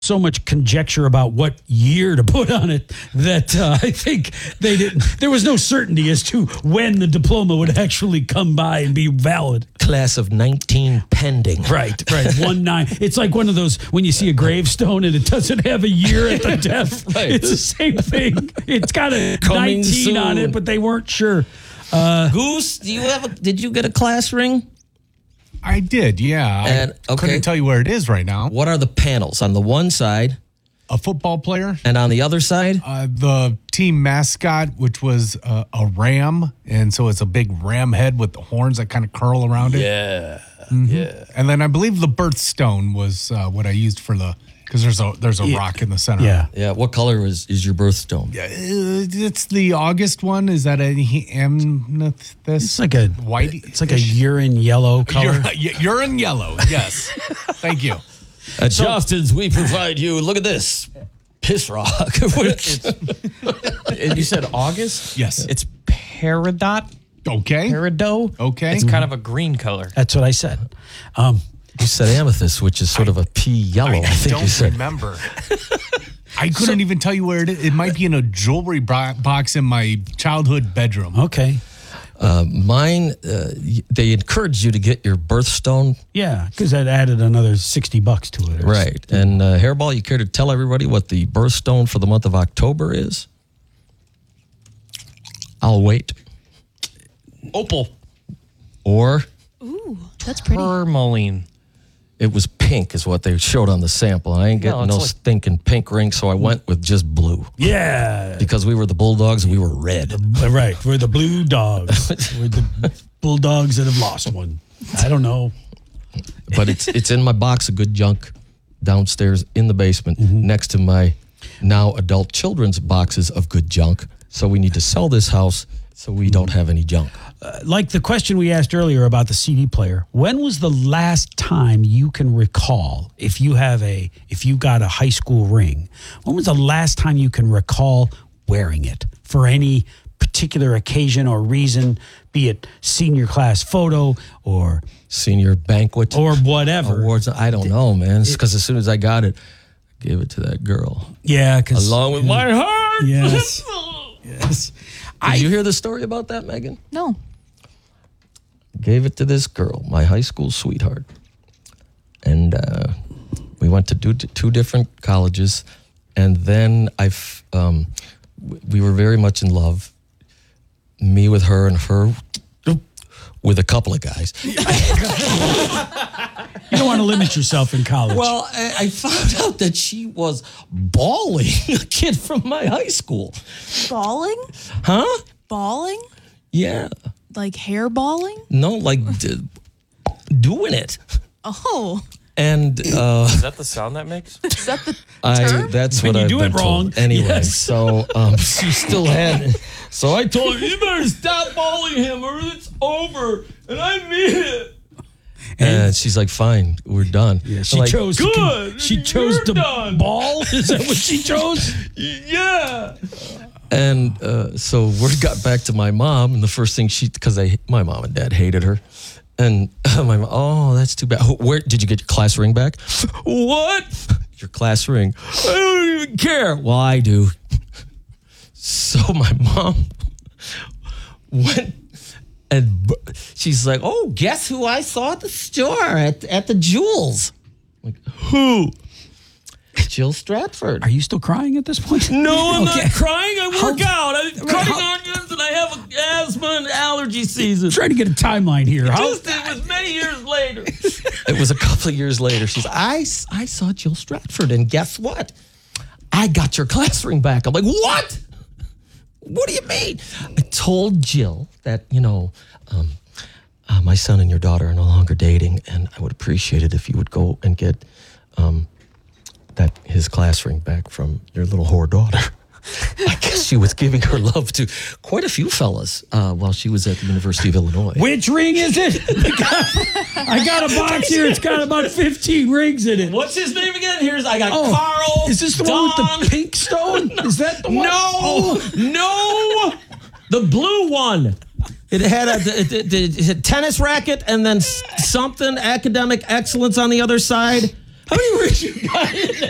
so much conjecture about what year to put on it that I think they didn't. There was no certainty as to when the diploma would actually come by and be valid. Class of 19 pending. Right. 1-9. It's like one of those when you see a gravestone and it doesn't have a year at the death. Right. It's the same thing. It's got a Coming 19 soon. on it, but they weren't sure. Goose, did you get a class ring? I did, yeah. And, I okay. couldn't tell you where it is right now. What are the panels? On the one side A football player. and on the other side? The team mascot, which was a ram, and so it's a big ram head with the horns that kind of curl around it. Yeah. Yeah. And then I believe the birthstone was what I used for because there's a rock in the center. Yeah. Yeah. What color is your birthstone? It's the August one. Is that amethyst? It's like a white. It's like a urine yellow color. You're in yellow. Yes. Thank you. At Jofton's, we provide you, look at this, piss rock. And you said August? Yes. It's peridot. Okay. Peridot. Okay. It's kind of a green color. That's what I said. You said amethyst, which is sort of a pea yellow. I think you don't said. remember. I couldn't even tell you where it is. It might be in a jewelry box in my childhood bedroom. Okay. Mine, they encouraged you to get your birthstone. Yeah, because that added another $60 to it. Right. And Hairball, you care to tell everybody what the birthstone for the month of October is? I'll wait. Opal. Or Ooh, that's pretty. Tourmaline. it was pink is what they showed on the sample. I ain't getting no stinking pink ring, so I went with just blue. Yeah. Because we were the Bulldogs and we were red. Right. We're the Blue Dogs. We're the Bulldogs that have lost one. I don't know. But it's in my box of good junk downstairs in the basement next to my now adult children's boxes of good junk. So we need to sell this house so we don't have any junk. Like the question we asked earlier about the CD player, when was the last time you can recall, if you got a high school ring, when was the last time you can recall wearing it for any particular occasion or reason, be it senior class photo or senior banquet or whatever? Awards, I don't know, man. It's because as soon as I got it, I gave it to that girl. Yeah, because along with my heart. Yes. Yes. Did you hear the story about that, Megan? No. Gave it to this girl, my high school sweetheart. And we went to two different colleges. And then we were very much in love. Me with her and her with a couple of guys. You don't want to limit yourself in college. Well, I found out that she was bawling, a kid from my high school. Balling? Huh? Balling? Yeah. Like hair balling? No, like doing it. Oh. And is that the sound that makes? Is that the term? That's when what you I've do been it wrong. told. Anyway, Yes. so she still had it. So I told her, you better stop bawling him or it's over. And I mean it. And she's like, fine, we're done. Yeah, she I'm like, chose good. She chose to ball? Is that what she chose? Yeah. And so word got back to my mom, and the first thing because my mom and dad hated her. And my mom, oh, that's too bad. Where did you get your class ring back? What? Your class ring? I don't even care. Well, I do. So my mom went and she's like, oh, guess who I saw at the store at the Jewels? I'm like, who? Jill Stratford. Are you still crying at this point? No, I'm Okay. not crying. I work out. I'm cutting onions and I have asthma and allergy season. Trying to get a timeline here. It was many years later. It was a couple of years later. She's I saw Jill Stratford, and guess what? I got your class ring back. I'm like, what? What do you mean? I told Jill that, my son and your daughter are no longer dating, and I would appreciate it if you would go and get his class ring back from your little whore daughter. I guess she was giving her love to quite a few fellas while she was at the University of Illinois. Which ring is it? I got a box here. It's got about 15 rings in it. What's his name again? I got Carl. Is this the one with the pink stone? Is that the one? No, the blue one. It had it had tennis racket and then something academic excellence on the other side. How many rings you got in there?